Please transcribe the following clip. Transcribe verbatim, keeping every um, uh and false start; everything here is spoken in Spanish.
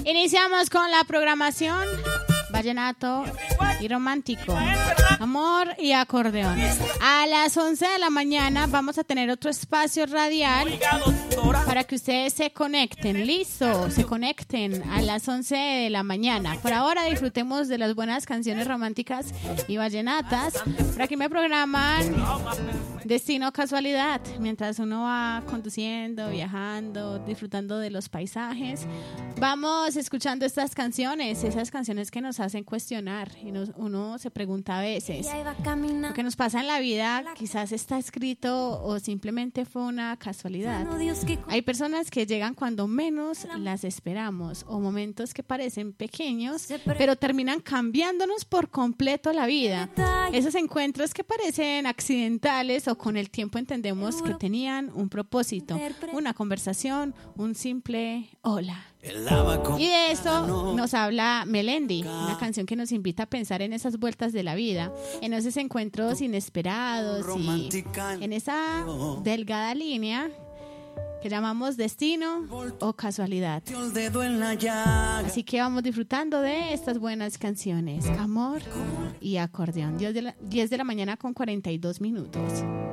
Iniciamos con la programación vallenato y romántico, amor y acordeón. A las once de la mañana vamos a tener otro espacio radial para que ustedes se conecten. Listo, se conecten a las once de la mañana. Por ahora disfrutemos de las buenas canciones románticas y vallenatas. Por aquí me programan Destino Casualidad, mientras uno va conduciendo, viajando, disfrutando de los paisajes. Vamos escuchando estas canciones, esas canciones que nos hacen cuestionar y nos, uno se pregunta a veces, lo que nos pasa en la vida quizás está escrito o simplemente fue una casualidad. Hay personas que llegan cuando menos las esperamos, o momentos que parecen pequeños pero terminan cambiándonos por completo la vida. Esos encuentros que parecen accidentales o con el tiempo entendemos que tenían un propósito, una conversación, un simple hola. Y de eso nos habla Melendi, una canción que nos invita a pensar en esas vueltas de la vida, en esos encuentros inesperados y en esa delgada línea que llamamos destino o casualidad. Así que vamos disfrutando de estas buenas canciones, amor y acordeón. diez de la, diez de la mañana con cuarenta y dos minutos.